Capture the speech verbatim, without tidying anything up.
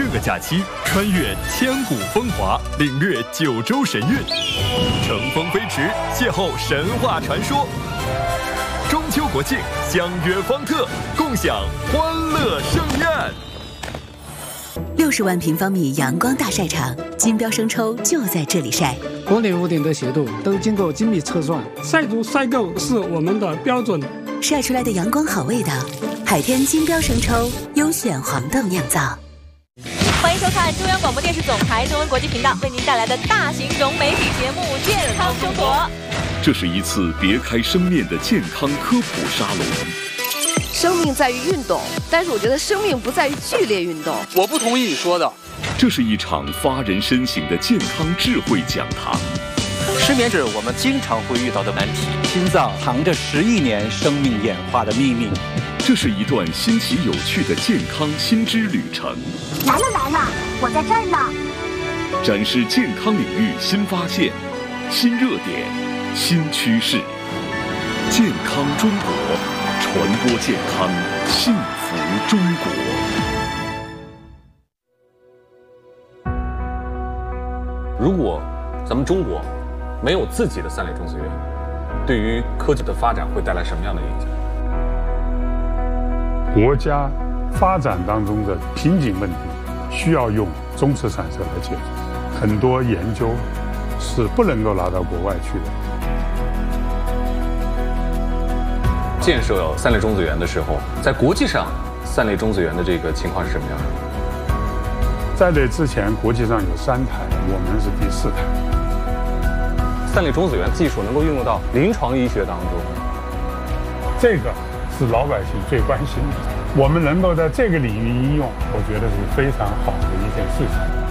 个假期，穿越千古风华，领略九州神韵，乘风飞驰，邂逅神话传说。中秋国庆，相约方特，共享欢乐盛宴。 六十万平方米阳光大晒场，金标生抽就在这里晒。 国内屋顶的斜度都经过精密测算， 晒足晒够是我们的标准。 晒出来的阳光好味道，海天金标生抽优选黄豆酿造。 欢迎收看中央广播电视总台中文国际频道为您带来的大型融媒体节目《健康生活》。 这是一次别开生面的健康科普沙龙。 生命在于运动，但是我觉得生命不在于剧烈运动。 我不同意你说的。 这是一场发人深省的健康智慧讲堂。 失眠是我们经常会遇到的难题。 心脏藏着十亿年生命演化的秘密。 这是一段新奇有趣的健康新知旅程。 来了来了，我在这儿呢。 展示健康领域新发现、新热点、新趋势。健康中国，传播健康，幸福中国。 如果咱们中国没有自己的三类中子源，对于科技的发展会带来什么样的影响？ 国家发展当中的瓶颈问题，需要用中子产生来解决。很多研究是不能够拿到国外去的。 建设三类中子源的时候，在国际上，三类中子源的这个情况是什么样的？ 在这之前，国际上有三台，我们是第四台。 三类中子源技术能够运用到临床医学当中， 这个是老百姓最关心的。我们能够在这个领域应用，我觉得是非常好的一件事情。